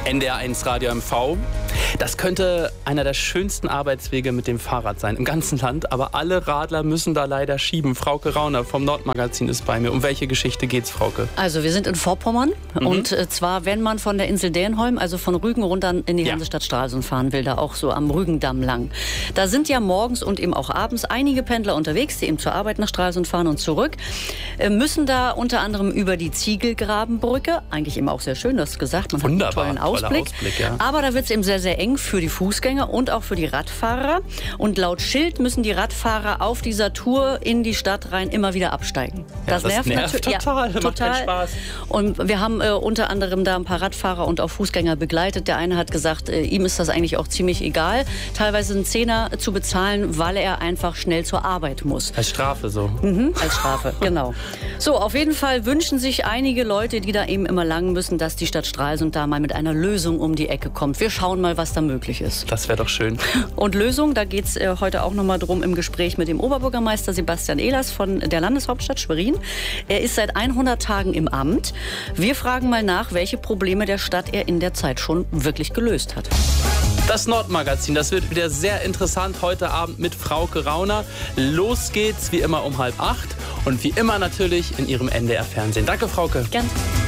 NDR1 Radio MV. Das könnte einer der schönsten Arbeitswege mit dem Fahrrad sein im ganzen Land, aber alle Radler müssen da leider schieben. Frauke Rauner vom Nordmagazin ist bei mir. Um welche Geschichte geht's, Frauke? Also wir sind in Vorpommern und zwar, wenn man von der Insel Dänholm, also von Rügen runter in die Hansestadt Stralsund fahren will, da auch so am Rügendamm lang. Da sind ja morgens und eben auch abends einige Pendler unterwegs, die eben zur Arbeit nach Stralsund fahren und zurück, müssen da unter anderem über die Ziegelgrabenbrücke, eigentlich eben auch sehr schön, das gesagt, man Wunderbar, hat einen tollen Ausblick, ja. Aber da wird es eben sehr, sehr eng für die Fußgänger und auch für die Radfahrer. Und laut Schild müssen die Radfahrer auf dieser Tour in die Stadt rein immer wieder absteigen. Das nervt natürlich total. Ja, macht keinen Spaß. Und wir haben unter anderem da ein paar Radfahrer und auch Fußgänger begleitet. Der eine hat gesagt, ihm ist das eigentlich auch ziemlich egal, teilweise einen Zehner zu bezahlen, weil er einfach schnell zur Arbeit muss. Als Strafe so. Als Strafe, genau. So, auf jeden Fall wünschen sich einige Leute, die da eben immer lang müssen, dass die Stadt Stralsund da mal mit einer Lösung um die Ecke kommt. Wir schauen mal, was da möglich ist. Das wäre doch schön. Und Lösung, da geht es heute auch nochmal drum im Gespräch mit dem Oberbürgermeister Sebastian Ehlers von der Landeshauptstadt Schwerin. Er ist seit 100 Tagen im Amt. Wir fragen mal nach, welche Probleme der Stadt er in der Zeit schon wirklich gelöst hat. Das Nordmagazin, das wird wieder sehr interessant heute Abend mit Frauke Rauner. Los geht's wie immer um 7:30 und wie immer natürlich in Ihrem NDR-Fernsehen. Danke, Frauke. Gern.